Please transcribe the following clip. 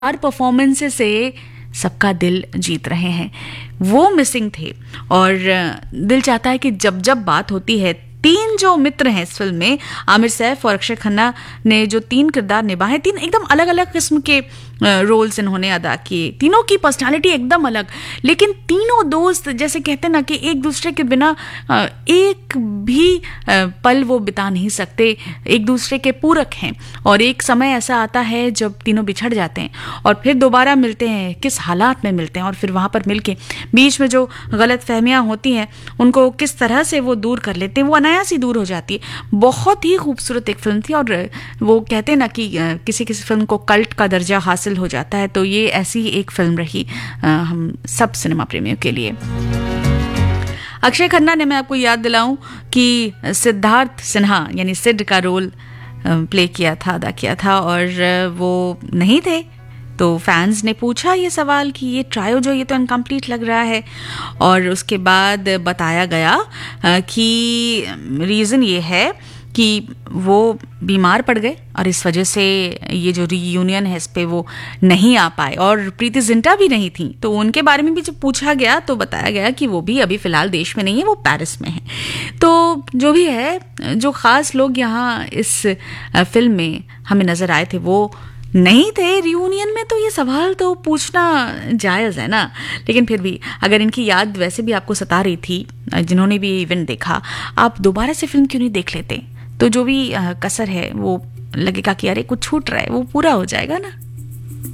हर performances से सबका दिल जीत रहे हैं, वो मिसिंग थे। और दिल चाहता है कि जब जब बात होती है, तीन जो मित्र हैं इस फिल्म में, आमिर सैफ और अक्षय खन्ना ने जो तीन किरदार निभाए, तीन एकदम अलग अलग किस्म के रोल्स इन्होंने अदा किए, तीनों की पर्सनालिटी एकदम अलग, लेकिन तीनों दोस्त जैसे कहते हैं ना कि एक दूसरे के बिना एक भी पल वो बिता नहीं सकते, एक दूसरे के पूरक हैं। और एक समय ऐसा आता है जब तीनों बिछड़ जाते हैं और फिर दोबारा मिलते हैं, किस हालात में मिलते हैं, और फिर वहाँ पर मिलके बीच में जो गलत फहमियाँ होती हैं उनको किस तरह से वो दूर कर लेते हैं, वो अनायास ही दूर हो जाती है। बहुत ही खूबसूरत एक फिल्म थी। और वो कहते हैं ना कि किसी किसी फिल्म को कल्ट का दर्जा हासिल हो जाता है, तो ये ऐसी ही एक फिल्म रही हम सब सिनेमा प्रेमियों के लिए। अक्षय खन्ना ने, मैं आपको याद दिलाऊं कि सिद्धार्थ सिन्हा यानी सिड का रोल प्ले किया था, अदा किया था, और वो नहीं थे। तो फैंस ने पूछा ये सवाल कि ये ट्रायो जो ये तो इनकम्प्लीट लग रहा है, और उसके बाद बताया गया कि रीज़न ये है कि वो बीमार पड़ गए और इस वजह से ये जो रीयूनियन है इस पे वो नहीं आ पाए। और प्रीति जिंटा भी नहीं थी, तो उनके बारे में भी जब पूछा गया तो बताया गया कि वो भी अभी फ़िलहाल देश में नहीं है, वो पेरिस में है। तो जो भी है, जो ख़ास लोग यहाँ इस फिल्म में हमें नज़र आए थे वो नहीं थे रियूनियन में, तो ये सवाल तो पूछना जायज़ है ना। लेकिन फिर भी अगर इनकी याद वैसे भी आपको सता रही थी, जिन्होंने भी इवेंट देखा, आप दोबारा से फिल्म क्यों नहीं देख लेते? तो जो भी कसर है वो लगेगा कि अरे कुछ छूट रहा है, वो पूरा हो जाएगा ना।